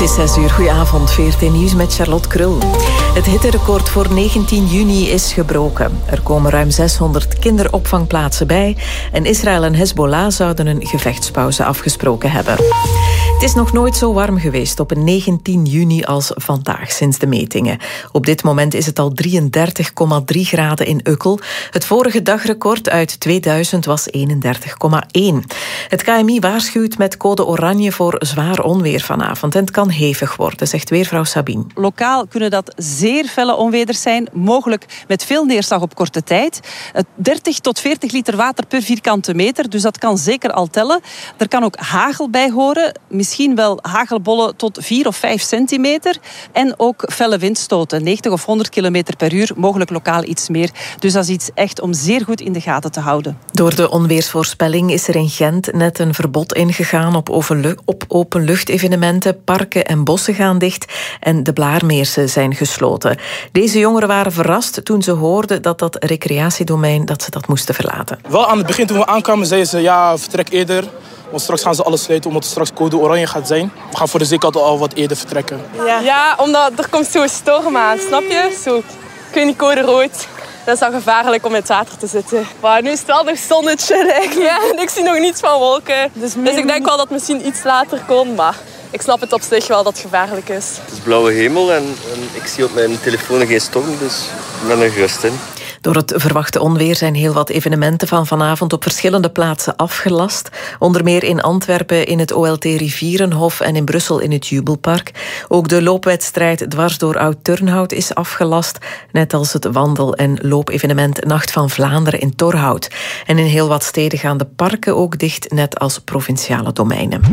is 6 uur. Goedenavond, VRT Nieuws met Charlotte Krul. Het hitterecord voor 19 juni is gebroken. Er komen ruim 600 kinderopvangplaatsen bij en Israël en Hezbollah zouden een gevechtspauze afgesproken hebben. Het is nog nooit zo warm geweest op een 19 juni als vandaag, sinds de metingen. Op dit moment is het al 33,3 graden in Ukkel. Het vorige dagrecord uit 2000 was 31,1. Het KMI waarschuwt met code oranje voor zwaar onweer vanavond. En het kan hevig worden, zegt weervrouw Sabine. Lokaal kunnen dat zeer felle onweders zijn, mogelijk met veel neerslag op korte tijd. 30 tot 40 liter water per vierkante meter, dus dat kan zeker al tellen. Er kan ook hagel bij horen, misschien wel hagelbollen tot 4 of 5 centimeter. En ook felle windstoten, 90 of 100 kilometer per uur, mogelijk lokaal iets meer. Dus dat is iets echt om zeer goed in de gaten te houden. Door de onweersvoorspelling is er in Gent net een verbod ingegaan op openluchtevenementen. Parken en bossen gaan dicht en de Blaarmeersen zijn gesloten. Deze jongeren waren verrast toen ze hoorden dat recreatiedomein dat ze dat moesten verlaten. Wel aan het begin toen we aankwamen zeiden ze ja, vertrek eerder. Want straks gaan ze alles sluiten omdat er straks code oranje gaat zijn. We gaan voor de zekerheid al wat eerder vertrekken. Ja, omdat er komt zo'n storm aan, snap je? Zo, ik weet niet, code rood. Dat is dan gevaarlijk om in het water te zitten. Maar nu is het wel nog zonnetje eigenlijk. Ja, en ik zie nog niets van wolken. Dus ik denk wel dat het misschien iets later komt, maar ik snap het op zich wel dat het gevaarlijk is. Het is blauwe hemel en ik zie op mijn telefoon geen storm, dus ik ben er gerust in. Door het verwachte onweer zijn heel wat evenementen van vanavond op verschillende plaatsen afgelast. Onder meer in Antwerpen in het OLT Rivierenhof en in Brussel in het Jubelpark. Ook de loopwedstrijd dwars door Oud-Turnhout is afgelast. Net als het wandel- en loopevenement Nacht van Vlaanderen in Torhout. En in heel wat steden gaan de parken ook dicht, net als provinciale domeinen.